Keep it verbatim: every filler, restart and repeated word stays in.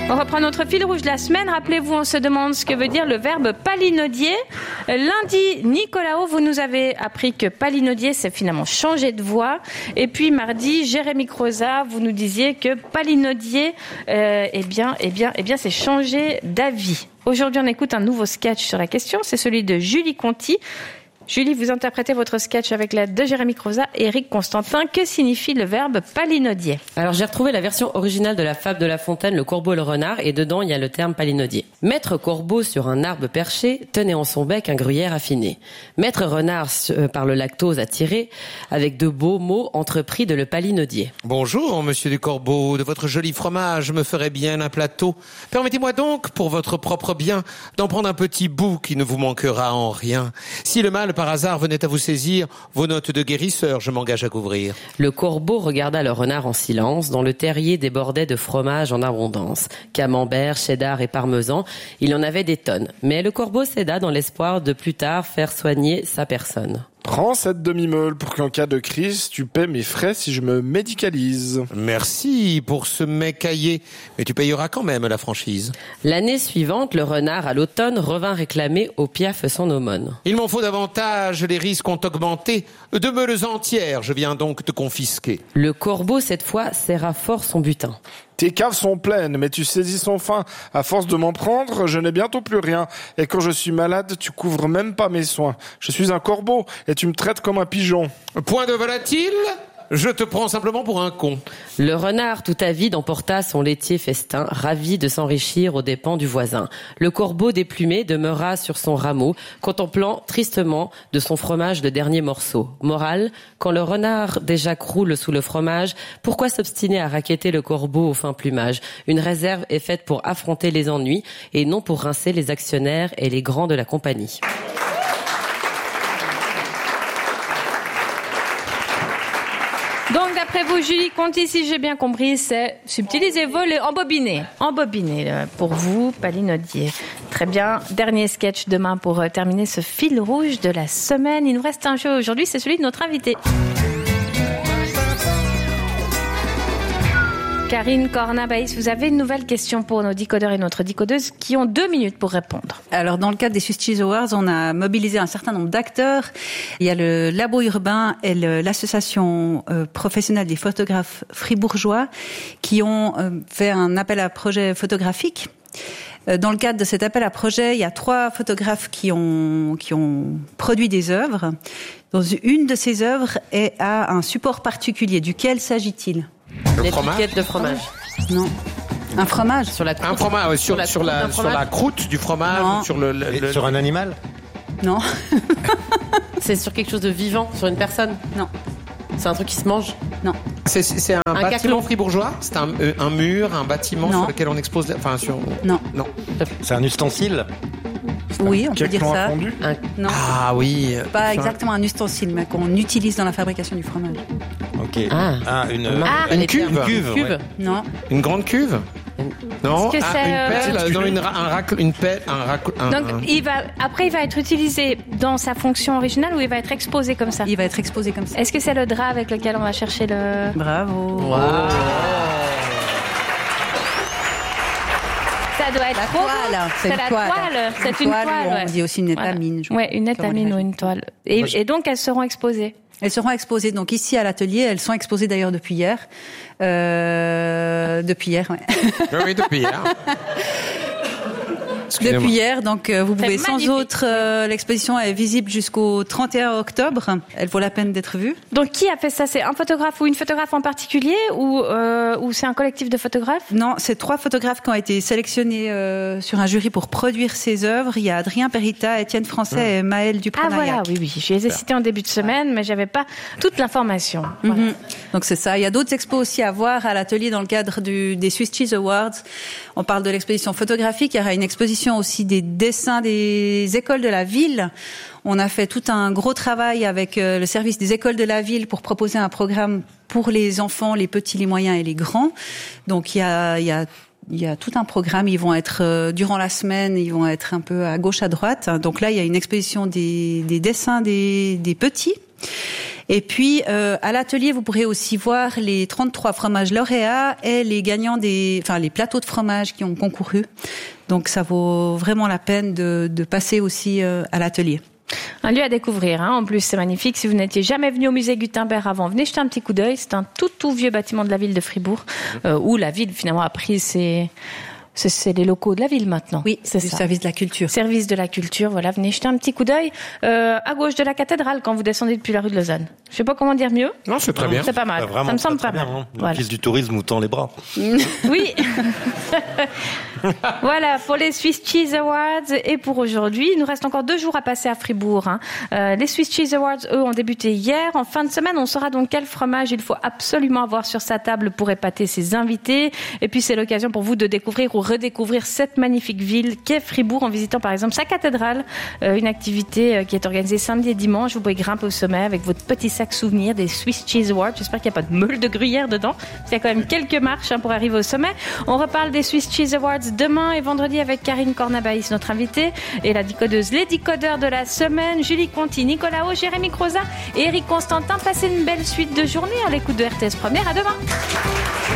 On reprend notre fil rouge de la semaine. Rappelez-vous, on se demande ce que veut dire le verbe palinodier. Lundi, Nicolao, vous nous avez appris que palinodier, c'est finalement changer de voix. Et puis mardi, Jérémy Croza, vous nous disiez que palinodier, euh, eh bien, eh bien, eh bien, c'est changer d'avis. Aujourd'hui, on écoute un nouveau sketch sur la question. C'est celui de Julie Conti. Julie, vous interprétez votre sketch avec l'aide de Jérémy Croza et Eric Constantin. Que signifie le verbe palinodier ? Alors, j'ai retrouvé la version originale de la fable de La Fontaine, Le Corbeau et le Renard, et dedans, il y a le terme palinodier. Maître Corbeau sur un arbre perché tenait en son bec un gruyère affiné. Maître Renard, par le lactose attiré, avec de beaux mots, entreprit de le palinodier. Bonjour, monsieur du Corbeau, de votre joli fromage me ferait bien un plateau. Permettez-moi donc, pour votre propre bien, d'en prendre un petit bout qui ne vous manquera en rien. Si le mal par hasard venait à vous saisir, vos notes de guérisseur, je m'engage à couvrir. Le corbeau regarda le renard en silence, dont le terrier débordait de fromage en abondance. Camembert, cheddar et parmesan, il en avait des tonnes. Mais le corbeau céda dans l'espoir de plus tard faire soigner sa personne. Prends cette demi-meule pour qu'en cas de crise, tu paies mes frais si je me médicalise. Merci pour ce mécaillé, mais tu payeras quand même la franchise. L'année suivante, le renard, à l'automne, revint réclamer au Piaf son aumône. Il m'en faut davantage, les risques ont augmenté. Deux meules entières, je viens donc te confisquer. Le corbeau, cette fois, serra fort son butin. Tes caves sont pleines, mais tu saisis son fin. À force de m'en prendre, je n'ai bientôt plus rien. Et quand je suis malade, tu couvres même pas mes soins. Je suis un corbeau et tu me traites comme un pigeon. Point de volatile ? Je te prends simplement pour un con. Le renard, tout avide, emporta son laitier festin, ravi de s'enrichir aux dépens du voisin. Le corbeau déplumé demeura sur son rameau, contemplant tristement de son fromage le dernier morceau. Morale, quand le renard déjà croule sous le fromage, pourquoi s'obstiner à raqueter le corbeau au fin plumage ? Une réserve est faite pour affronter les ennuis et non pour rincer les actionnaires et les grands de la compagnie. Donc, d'après vous, Julie Conti, si j'ai bien compris, c'est subtiliser, voler, embobiner. Embobiner, pour vous, palinodier. Très bien. Dernier sketch demain pour terminer ce fil rouge de la semaine. Il nous reste un jeu aujourd'hui, c'est celui de notre invité. Karine Cornabaïs, vous avez une nouvelle question pour nos décodeurs et notre décodeuse qui ont deux minutes pour répondre. Alors, dans le cadre des Swiss Cheese Awards, on a mobilisé un certain nombre d'acteurs. Il y a le Labo Urbain et le, l'association euh, professionnelle des photographes fribourgeois qui ont euh, fait un appel à projet photographique. Dans le cadre de cet appel à projet, il y a trois photographes qui ont, qui ont produit des œuvres. Dans une de ces œuvres est à un support particulier. Duquel s'agit-il ? L'étiquette de fromage. Non. Un fromage sur la croûte. Un fromage, ouais, sur, sur, la, sur, la, sur la croûte du fromage, non. sur le, le, le... Sur un animal ? Non. C'est sur quelque chose de vivant, sur une personne ? Non. C'est un truc qui se mange ? Non. C'est, c'est un, un bâtiment caclon. Fribourgeois ? C'est un, euh, un mur, un bâtiment non. sur lequel on expose... Enfin, sur... Non. Non. C'est un ustensile ? Oui, on peut dire ça. Un... Non. Ah oui. Pas exactement un ustensile, mais qu'on utilise dans la fabrication du fromage. Ok. Ah, ah une, ah, une cuve. Une cuve. Une cuve. Ouais. Non. Une grande cuve. Non. Est-ce que ah, c'est, une euh, pelle, dans une, un racle, une pelle, un racle. Un, Donc, un... il va, après, il va être utilisé dans sa fonction originale ou il va être exposé comme ça ? Il va être exposé comme ça. Est-ce que c'est le drap avec lequel on va chercher le... Bravo. Wow. Ça doit être La trop toile, beau. c'est, C'est une la toile. toile. C'est une toile. toile. On dit aussi une étamine. Voilà. Ouais, une étamine ou une toile. Et, et donc, elles seront exposées. Elles seront exposées donc ici à l'atelier. Elles sont exposées d'ailleurs depuis hier. Euh, depuis hier, ouais. Oui, oui, depuis hier. Depuis hier, donc euh, vous pouvez C'est sans magnifique. autre. Euh, l'exposition est visible jusqu'au trente et un octobre. Elle vaut la peine d'être vue. Donc, qui a fait ça ? C'est un photographe ou une photographe en particulier ou, euh, ou c'est un collectif de photographes ? Non, c'est trois photographes qui ont été sélectionnés euh, sur un jury pour produire ces œuvres. Il y a Adrien Perita, Étienne Français mmh. et Maëlle Ah Duprat-Naillac. voilà, oui, oui. Je les ai cités en début de semaine, mais j'avais pas toute l'information. Voilà. Mm-hmm. Donc c'est ça. Il y a d'autres expos aussi à voir à l'atelier dans le cadre du, des Swiss Cheese Awards. On parle de l'exposition photographique. Il y aura une exposition aussi des dessins des écoles de la ville. On a fait tout un gros travail avec le service des écoles de la ville pour proposer un programme pour les enfants, les petits, les moyens et les grands. Donc il y a, il y a Il y a tout un programme. Ils vont être euh, durant la semaine, ils vont être un peu à gauche, à droite. Donc là, il y a une exposition des, des dessins des, des petits. Et puis, euh, à l'atelier, vous pourrez aussi voir les trente-trois fromages lauréats et les gagnants des, enfin, les plateaux de fromage qui ont concouru. Donc, ça vaut vraiment la peine de, de passer aussi euh, à l'atelier. Un lieu à découvrir, hein. En plus c'est magnifique. Si vous n'étiez jamais venu au musée Gutenberg avant, venez jeter un petit coup d'œil. C'est un tout tout vieux bâtiment de la ville de Fribourg, euh, où la ville finalement a pris ses... C'est, c'est les locaux de la ville maintenant. Oui, c'est du ça. service de la culture. Service de la culture, voilà. Venez jeter un petit coup d'œil euh, à gauche de la cathédrale quand vous descendez depuis la rue de Lausanne. Je sais pas comment dire mieux. Non, c'est très bien. C'est pas mal. Vraiment, ça me semble très, pas très mal. bien, hein. Voilà. L'office du tourisme nous tend les bras. Oui. Voilà pour les Swiss Cheese Awards et pour aujourd'hui. Il nous reste encore deux jours à passer à Fribourg. Hein. Euh, les Swiss Cheese Awards, eux, ont débuté hier. En fin de semaine, on saura donc quel fromage il faut absolument avoir sur sa table pour épater ses invités. Et puis c'est l'occasion pour vous de découvrir ou redécouvrir cette magnifique ville qu'est Fribourg en visitant par exemple sa cathédrale, euh, une activité euh, qui est organisée samedi et dimanche. Vous pouvez grimper au sommet avec votre petit sac souvenir des Swiss Cheese Awards. J'espère qu'il n'y a pas de meule de gruyère dedans. Il y a quand même quelques marches hein, pour arriver au sommet. On reparle des Swiss Cheese Awards demain et vendredi avec Karine Cornabaïs, notre invitée, et la décodeuse, les décodeurs de la semaine, Julie Conti, Nicolas O, Jérémy Croza et Eric Constantin. Passez une belle suite de journée à l'écoute de R T S Première. À demain.